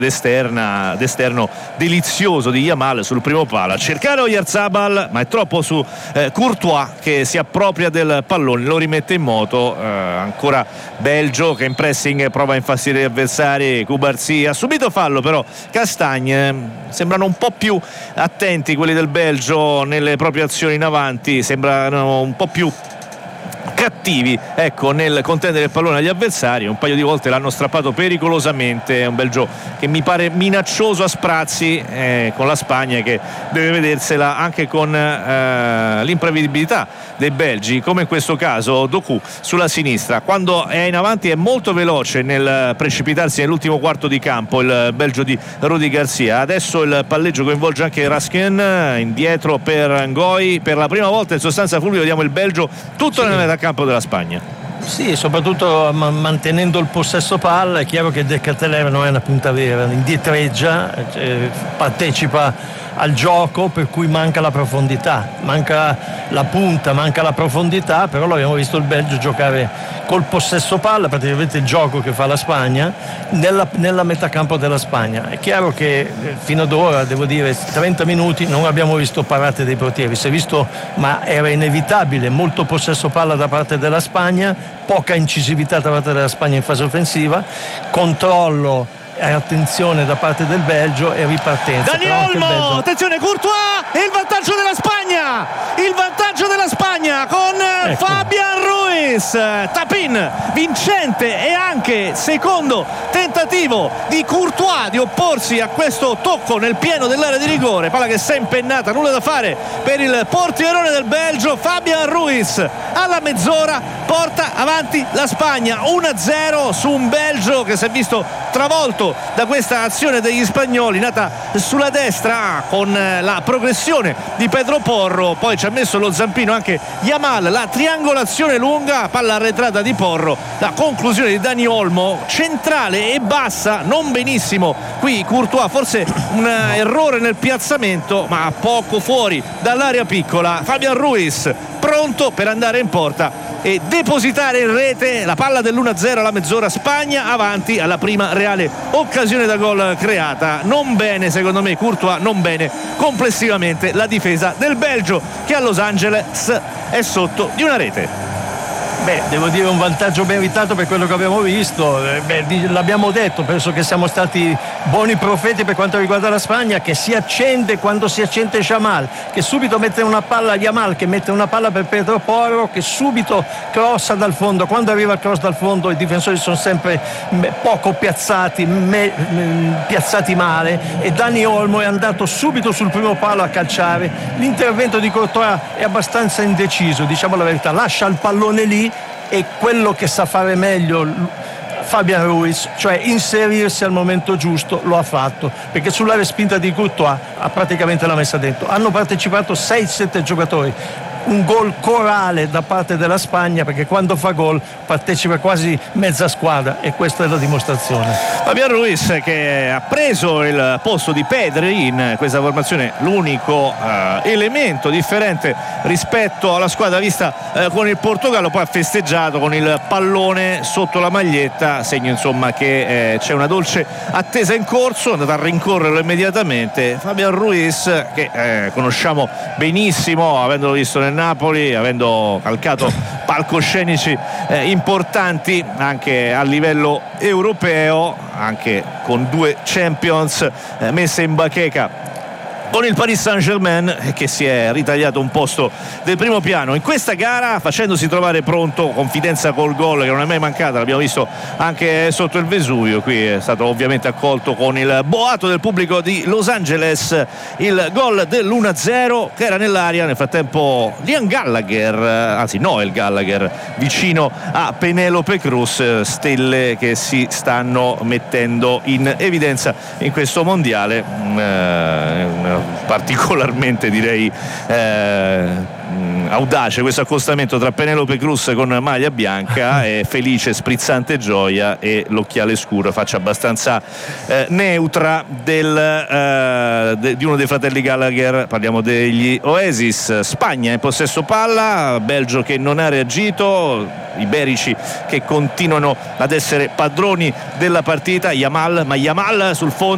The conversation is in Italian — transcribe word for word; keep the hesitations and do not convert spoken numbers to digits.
d'esterna, d'esterno delizioso di Yamal sul primo palo a cercare Oyarzabal, ma è troppo su eh, Courtois che si appropria del pallone, lo rimette in moto. Eh, ancora Belgio che in pressing prova a infastidire gli avversari. Cubarsí ha subito fallo, però Castagne, sembrano un po' più attenti quelli del Belgio nelle proprie azioni in avanti, sembrano un po' più cattivi, ecco, nel contendere il pallone agli avversari. Un paio di volte l'hanno strappato pericolosamente. È un Belgio che mi pare minaccioso a sprazzi, eh, con la Spagna che deve vedersela anche con eh, l'imprevedibilità dei belgi, come in questo caso Doku sulla sinistra. Quando è in avanti è molto veloce nel precipitarsi nell'ultimo quarto di campo il Belgio di Rudi Garcia. Adesso il palleggio coinvolge anche Raskin, indietro per Ngoi. Per la prima volta in sostanza, Fulvio, vediamo il Belgio tutto sì. nella metà campo della Spagna. Sì, soprattutto mantenendo il possesso palla. È chiaro che De Ketelaere non è una punta vera, indietreggia, eh, partecipa al gioco, per cui manca la profondità, manca la punta, manca la profondità, però l'abbiamo visto il Belgio giocare col possesso palla, praticamente il gioco che fa la Spagna nella, nella metà campo della Spagna. È chiaro che fino ad ora, devo dire, trenta minuti non abbiamo visto parate dei portieri, si è visto, ma era inevitabile, molto possesso palla da parte della Spagna, poca incisività da parte della Spagna in fase offensiva, controllo e attenzione da parte del Belgio e ripartenza. Dani Olmo, Belgio... attenzione Courtois e il vantaggio della Spagna, il vantaggio della Spagna con ecco. Fabian Ruiz, tap-in vincente e anche secondo tentativo di Courtois di opporsi a questo tocco nel pieno dell'area di rigore, palla che si è impennata, nulla da fare per il portierone del Belgio. Fabian Ruiz alla mezz'ora porta avanti la Spagna uno a zero su un Belgio che si è visto travolto da questa azione degli spagnoli nata sulla destra con la progressione di Pedro Porro. Poi ci ha messo lo zampino anche Yamal, la triangolazione lunga, palla arretrata di Porro, la conclusione di Dani Olmo, centrale e bassa, non benissimo qui Courtois, forse un errore nel piazzamento, ma poco fuori dall'area piccola. Fabian Ruiz pronto per andare in porta e depositare in rete la palla dell'uno a zero alla mezz'ora. Spagna avanti alla prima reale occasione da gol creata. Non bene secondo me Courtois, non bene complessivamente la difesa del Belgio, che a Los Angeles è sotto di una rete. Beh, devo dire un vantaggio meritato per quello che abbiamo visto. Beh, l'abbiamo detto, penso che siamo stati buoni profeti per quanto riguarda la Spagna, che si accende quando si accende Yamal, che subito mette una palla a Yamal, che mette una palla per Pedro Porro, che subito crossa dal fondo. Quando arriva il cross dal fondo i difensori sono sempre poco piazzati, me, piazzati male, e Dani Olmo è andato subito sul primo palo a calciare. L'intervento di Courtois è abbastanza indeciso, diciamo la verità, lascia il pallone lì, e quello che sa fare meglio Fabian Ruiz, cioè inserirsi al momento giusto, lo ha fatto, perché sulla respinta di Courtois ha praticamente la messa dentro. Hanno partecipato sei sette giocatori, un gol corale da parte della Spagna, perché quando fa gol partecipa quasi mezza squadra, e questa è la dimostrazione. Fabian Ruiz che ha preso il posto di Pedri in questa formazione, l'unico eh, elemento differente rispetto alla squadra vista eh, con il Portogallo. Poi ha festeggiato con il pallone sotto la maglietta, segno insomma che eh, c'è una dolce attesa in corso, è andato a rincorrerlo immediatamente. Fabian Ruiz che eh, conosciamo benissimo, avendolo visto nel Napoli, avendo calcato palcoscenici eh, importanti anche a livello europeo, anche con due Champions eh, messe in bacheca con il Paris Saint-Germain, che si è ritagliato un posto del primo piano in questa gara, facendosi trovare pronto, confidenza col gol che non è mai mancata, l'abbiamo visto anche sotto il Vesuvio. Qui è stato ovviamente accolto con il boato del pubblico di Los Angeles il gol dell'uno a zero che era nell'aria. Nel frattempo Liam Gallagher, anzi Noel Gallagher, vicino a Penelope Cruz, stelle che si stanno mettendo in evidenza in questo mondiale. Eh, particolarmente direi eh, audace questo accostamento tra Penelope Cruz con maglia bianca e felice sprizzante gioia e l'occhiale scuro, faccia abbastanza eh, neutra del, eh, de, di uno dei fratelli Gallagher. Parliamo degli Oasis. Spagna in possesso palla, Belgio che non ha reagito, iberici che continuano ad essere padroni della partita. Yamal, ma Yamal sul fondo